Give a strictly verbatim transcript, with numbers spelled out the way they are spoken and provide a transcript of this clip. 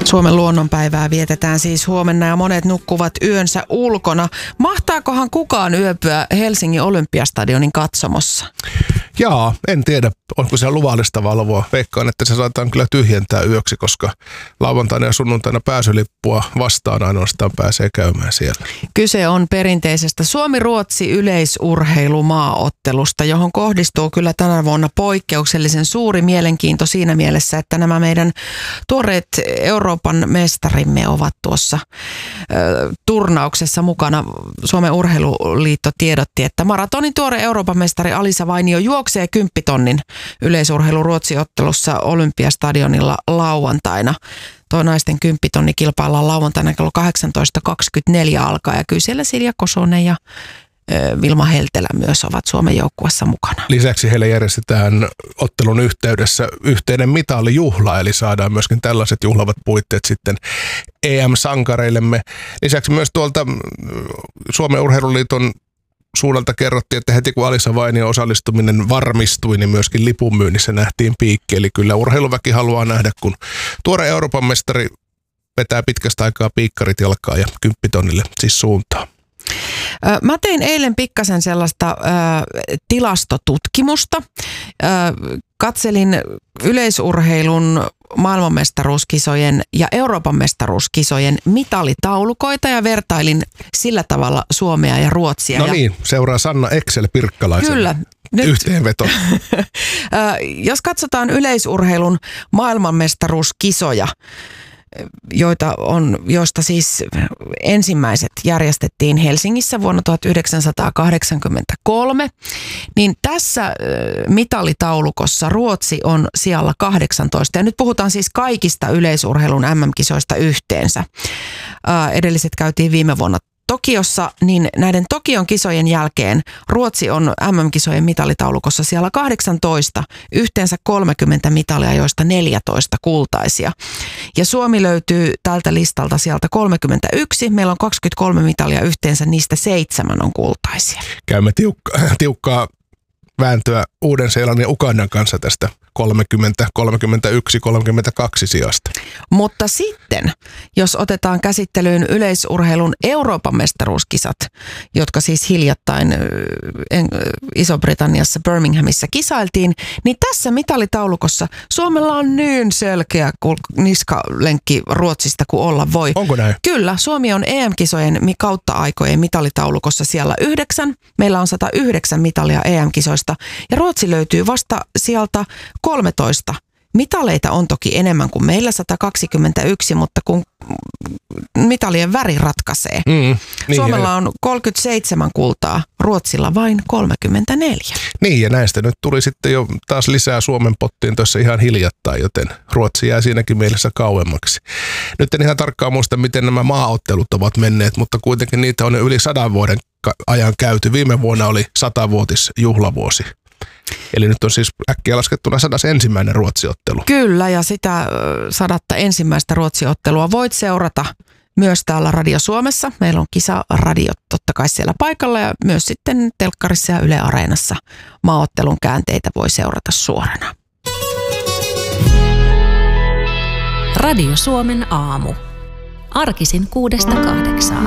Suomen luonnonpäivää vietetään siis huomenna ja monet nukkuvat yönsä ulkona. Mahtaakohan kukaan yöpyä Helsingin Olympiastadionin katsomossa? Jaa, en tiedä, onko se luvallista valvoa. Veikkaan, että se saattaa kyllä tyhjentää yöksi, koska lauantaina ja sunnuntaina pääsylippua vastaan ainoastaan pääsee käymään siellä. Kyse on perinteisestä Suomi-Ruotsi yleisurheilumaaottelusta, johon kohdistuu kyllä tänä vuonna poikkeuksellisen suuri mielenkiinto siinä mielessä, että nämä meidän tuoreet Euroopan mestarimme ovat tuossa ö, turnauksessa mukana. Suomen Urheiluliitto tiedotti, että maratonin tuore Euroopan mestari Alisa Vainio juoksee kymppitonnin yleisurheilu Ruotsi-ottelussa Olympiastadionilla lauantaina. Tuo naisten kymppitonni kilpaillaan lauantaina kello kahdeksantoista kaksikymmentäneljä alkaa ja kyllä siellä Silja Kosonen ja Vilma Heltelä myös ovat Suomen joukkueessa mukana. Lisäksi heille järjestetään ottelun yhteydessä yhteinen mitalijuhla, eli saadaan myöskin tällaiset juhlavat puitteet sitten E M-sankareillemme. Lisäksi myös tuolta Suomen Urheiluliiton suunnalta kerrottiin, että heti kun Alisa Vainion osallistuminen varmistui, niin myöskin lipunmyynnissä nähtiin piikki. Eli kyllä urheiluväki haluaa nähdä, kun tuore Euroopan mestari vetää pitkästä aikaa piikkarit jalkaa ja kymppitonnille siis suuntaan. Mä tein eilen pikkasen sellaista ä, tilastotutkimusta. Ä, katselin yleisurheilun maailmanmestaruuskisojen ja Euroopan mestaruuskisojen mitalitaulukoita ja vertailin sillä tavalla Suomea ja Ruotsia. No niin, seuraa Sanna Excel-Pirkkalaisen Kyllä, nyt. yhteenveto. Jos katsotaan yleisurheilun maailmanmestaruuskisoja, joita on, joista siis ensimmäiset järjestettiin Helsingissä vuonna tuhatyhdeksänsataakahdeksankymmentäkolme, niin tässä mitalitaulukossa Ruotsi on sijalla kahdeksantoista. Ja nyt puhutaan siis kaikista yleisurheilun M M-kisoista yhteensä. Edelliset käytiin viime vuonna Tokiossa, niin näiden Tokion kisojen jälkeen Ruotsi on M M-kisojen mitalitaulukossa siellä kahdeksantoista, yhteensä kolmekymmentä mitalia, joista neljätoista kultaisia. Ja Suomi löytyy tältä listalta sieltä kolmekymmentäyksi, meillä on kaksikymmentäkolme mitalia yhteensä, niistä seitsemän on kultaisia. Käymme tiukka, tiukkaa vääntöä Uuden-Seelannin ja Ugandan kanssa tästä kolmekymmentä, kolmekymmentäyksi, kolmekymmentäkaksi sijasta. Mutta sitten, jos otetaan käsittelyyn yleisurheilun Euroopan mestaruuskisat, jotka siis hiljattain Iso-Britanniassa Birminghamissa kisailtiin, niin tässä mitalitaulukossa Suomella on niin selkeä niskalenkki Ruotsista kuin olla voi. Onko näin? Kyllä, Suomi on E M-kisojen kautta aikojen mitalitaulukossa siellä yhdeksän. Meillä on sata yhdeksän mitalia E M-kisoista ja Ruotsi löytyy vasta sieltä kolmetoista. Mitaleita on toki enemmän kuin meillä sata kaksikymmentäyksi, mutta kun mitalien väri ratkaisee. Mm, niin Suomella on kolmekymmentäseitsemän kultaa, Ruotsilla vain kolmekymmentäneljä. Niin, ja näistä nyt tuli sitten jo taas lisää Suomen pottiin tuossa ihan hiljattain, joten Ruotsi jää siinäkin mielessä kauemmaksi. Nyt en ihan tarkkaan muista, miten nämä maaottelut ovat menneet, mutta kuitenkin niitä on yli sadan vuoden ajan käyty. Viime vuonna oli satavuotisjuhlavuosi. Eli nyt on siis äkkiä laskettuna sadas ensimmäinen Ruotsiottelu. Kyllä, ja sitä sadatta ensimmäistä Ruotsiottelua voit seurata myös täällä Radio Suomessa. Meillä on kisaradiot totta kai siellä paikalla ja myös sitten telkkarissa ja Yle Areenassa maaottelun käänteitä voi seurata suorana. Radio Suomen aamu. Arkisin kuudesta kahdeksaan.